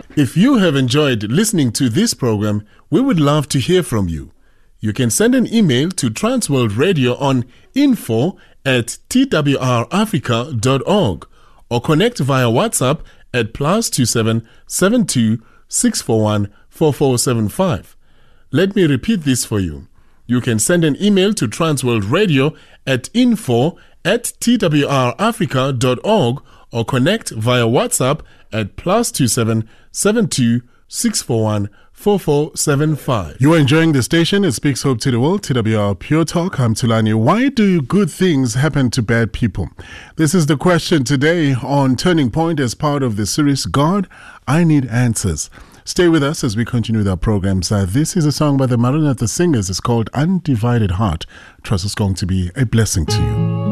If you have enjoyed listening to this program, we would love to hear from you. You can send an email to Transworld Radio on info@twrafrica.org or connect via WhatsApp at +27 72 641 4475. Let me repeat this for you. You can send an email to Transworld Radio at info@twrafrica.org or connect via WhatsApp at +27 72 641 4475. You are enjoying the station. It speaks hope to the world. TWR Pure Talk. I'm Tulani. Why do good things happen to bad people? This is the question today on Turning Point as part of the series God, I Need Answers. Stay with us as we continue with our programs. This is a song by the Maranatha Singers. It's called Undivided Heart. Trust it's going to be a blessing to you.